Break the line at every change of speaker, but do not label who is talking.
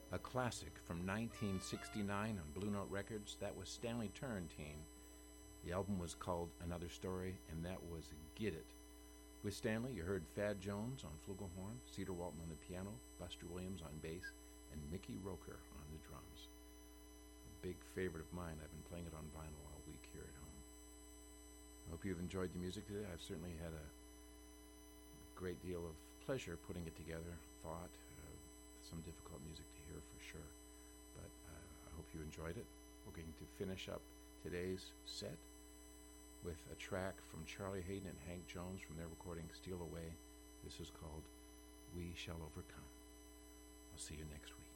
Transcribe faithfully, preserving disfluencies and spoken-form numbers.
A classic from nineteen sixty-nine on Blue Note Records. That was Stanley Turrentine. The album was called Another Story, and that was Get It. With Stanley, you heard Thad Jones on flugelhorn, Cedar Walton on the piano, Buster Williams on bass, and Mickey Roker on the drums. A big favorite of mine. I've been playing it on vinyl all week here at home. I hope you've enjoyed the music today. I've certainly had a great deal of pleasure putting it together. Thought, uh, some difficult music to hear for sure, but uh, I hope you enjoyed it. We're going to finish up today's set with a track from Charlie Hayden and Hank Jones from their recording Steal Away. This is called We Shall Overcome. I'll see you next week.